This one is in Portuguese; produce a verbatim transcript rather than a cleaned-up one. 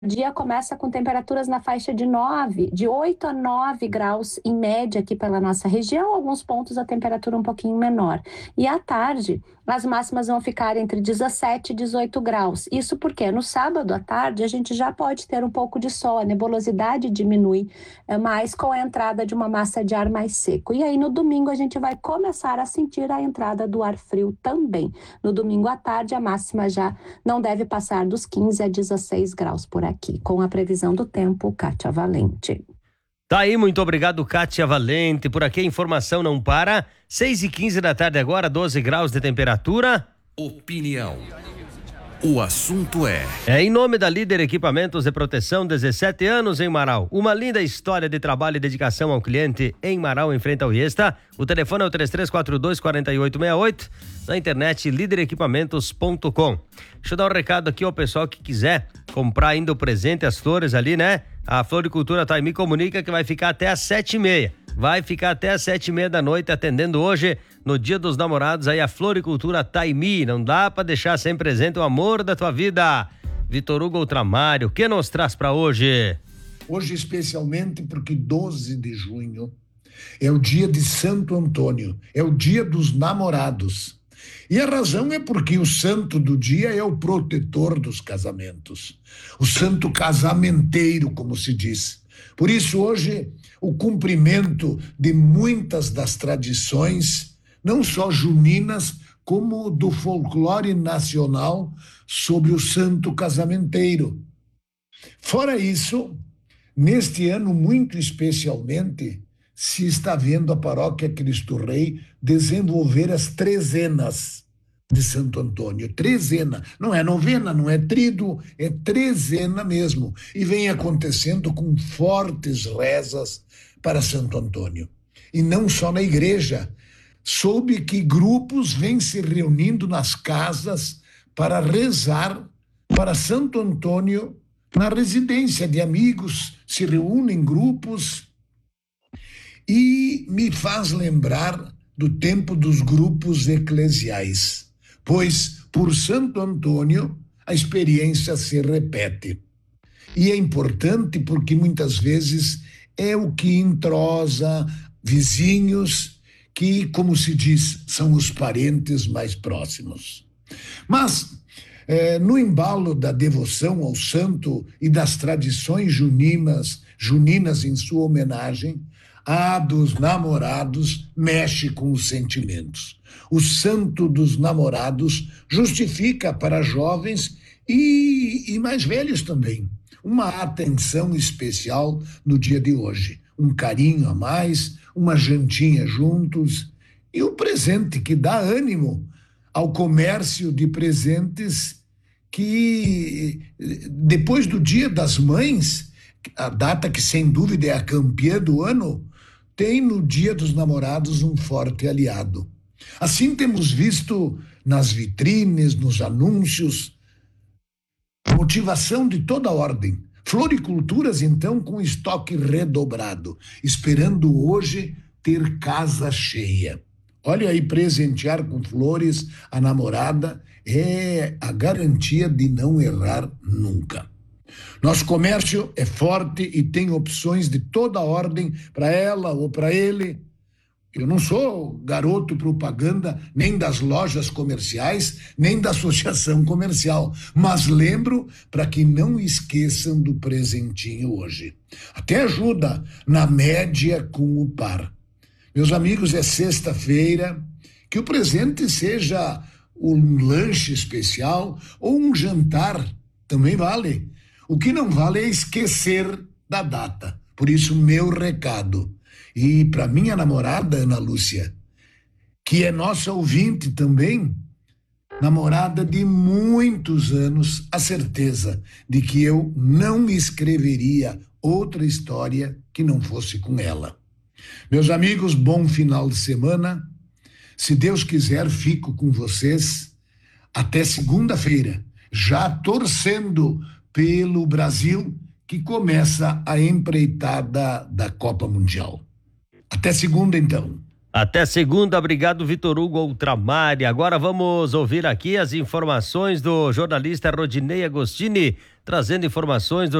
dia começa com temperaturas na faixa de nove, de oito a nove graus em média aqui pela nossa região, alguns pontos a temperatura um pouquinho menor. E à tarde, as máximas vão ficar entre dezessete e dezoito graus. Isso porque no sábado à tarde a gente já pode ter um pouco de sol, a nebulosidade diminui é, mais com a entrada de uma massa de ar mais seco. E aí no domingo a gente vai começar a sentir a entrada do ar frio também. No domingo à tarde a máxima já não deve passar dos quinze a dezesseis graus por aqui. Com a previsão do tempo, Kátia Valente. Tá aí, muito obrigado, Kátia Valente. Por aqui a informação não para. seis e quinze da tarde agora, doze graus de temperatura. Opinião. O assunto é... É em nome da Líder Equipamentos de Proteção, dezessete anos em Marau. Uma linda história de trabalho e dedicação ao cliente em Marau, em frente ao Iesta. O telefone é o três três quatro dois, quatro oito seis oito. Na internet, líder equipamentos ponto com. Deixa eu dar um recado aqui ao pessoal que quiser comprar ainda o presente, as flores ali, né? A Floricultura Taimi comunica que vai ficar até às sete e meia. Vai ficar até às sete e meia da noite, atendendo hoje, no Dia dos Namorados, aí a Floricultura Taimi. Não dá pra deixar sem presente o amor da tua vida. Vitor Hugo Ultramário, o que nos traz pra hoje? Hoje especialmente porque doze de junho é o dia de Santo Antônio, é o dia dos namorados. E a razão é porque o santo do dia é o protetor dos casamentos, o santo casamenteiro, como se diz. Por isso hoje o cumprimento de muitas das tradições, não só juninas, como do folclore nacional sobre o santo casamenteiro. Fora isso, neste ano muito especialmente, se está vendo a paróquia Cristo Rei desenvolver as trezenas de Santo Antônio. Trezena, não é novena, não é tríduo, é trezena mesmo. E vem acontecendo com fortes rezas para Santo Antônio. E não só na igreja. Soube que grupos vêm se reunindo nas casas para rezar para Santo Antônio na residência de amigos, se reúnem grupos. E me faz lembrar do tempo dos grupos eclesiais, pois por Santo Antônio a experiência se repete. E é importante porque muitas vezes é o que entrosa vizinhos que, como se diz, são os parentes mais próximos. Mas, eh, no embalo da devoção ao santo e das tradições juninas, juninas em sua homenagem, a dos namorados mexe com os sentimentos. O santo dos namorados justifica para jovens e, e mais velhos também uma atenção especial no dia de hoje. Um carinho a mais, uma jantinha juntos e o presente que dá ânimo ao comércio de presentes que, depois do Dia das Mães, a data que sem dúvida é a campeã do ano, tem no Dia dos Namorados um forte aliado. Assim temos visto nas vitrines, nos anúncios, motivação de toda ordem. Floriculturas, então, com estoque redobrado, esperando hoje ter casa cheia. Olha aí, presentear com flores a namorada é a garantia de não errar nunca. Nosso comércio é forte e tem opções de toda ordem para ela ou para ele. Eu não sou garoto propaganda nem das lojas comerciais, nem da associação comercial, mas lembro para que não esqueçam do presentinho hoje. Até ajuda na média com o par. Meus amigos, é sexta-feira, que o presente seja um lanche especial ou um jantar, também vale. O que não vale é esquecer da data. Por isso, meu recado. E para minha namorada, Ana Lúcia, que é nossa ouvinte também, namorada de muitos anos, a certeza de que eu não escreveria outra história que não fosse com ela. Meus amigos, bom final de semana. Se Deus quiser, fico com vocês até segunda-feira, já torcendo pelo Brasil, que começa a empreitada da Copa Mundial. Até segunda, então. Até segunda, obrigado Vitor Hugo Ultramar. Agora vamos ouvir aqui as informações do jornalista Rodinei Agostini, trazendo informações do